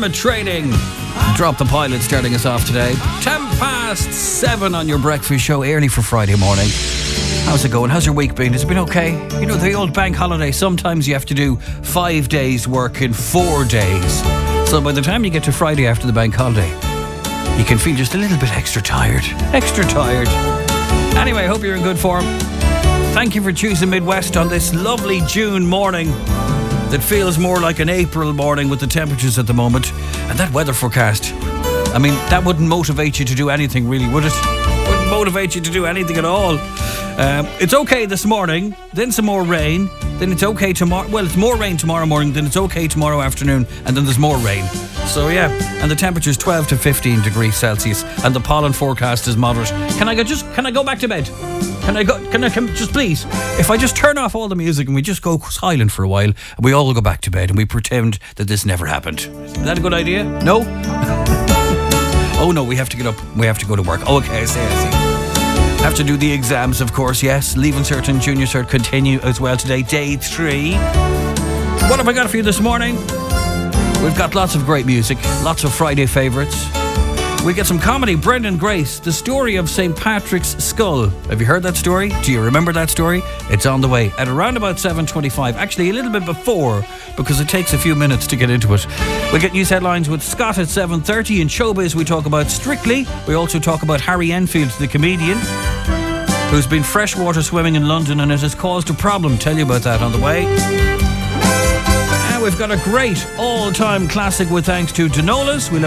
Dermot Training. Drop the Pilot starting us off today. 7:10 on your breakfast show, early for Friday morning. How's it going? How's your week been? Has it been okay? You know, the old bank holiday, sometimes you have to do 5 days work in 4 days. So by the time you get to Friday after the bank holiday, you can feel just a little bit extra tired. Anyway, I hope you're in good form. Thank you for choosing Midwest on this lovely June morning that feels more like an April morning with the temperatures at the moment. And that weather forecast, I mean, that wouldn't motivate you to do anything really, would it? Wouldn't motivate you to do anything at all. It's okay this morning, then some more rain, then it's okay tomorrow. Well, it's more rain tomorrow morning, then it's okay tomorrow afternoon, and then there's more rain. So yeah, and the temperature's 12 to 15 degrees Celsius, and the pollen forecast is moderate. Can I go back to bed? Can I just please? If I just turn off all the music and we just go silent for a while, and we all go back to bed and we pretend that this never happened. Is that a good idea? No? Oh no, we have to get up. We have to go to work. Oh, okay, I see. Have to do the exams, of course, yes. Leaving Cert and Junior Cert continue as well today, day 3. What have I got for you this morning? We've got lots of great music, lots of Friday favourites. We get some comedy, Brendan Grace, the story of St. Patrick's Skull. Have you heard that story? Do you remember that story? It's on the way at around about 7:25. Actually, a little bit before, because it takes a few minutes to get into it. We'll get news headlines with Scott at 7:30. In Showbiz, we talk about Strictly. We also talk about Harry Enfield, the comedian, who's been freshwater swimming in London and it has caused a problem. Tell you about that on the way. And we've got a great all-time classic with thanks to Danolas. We'll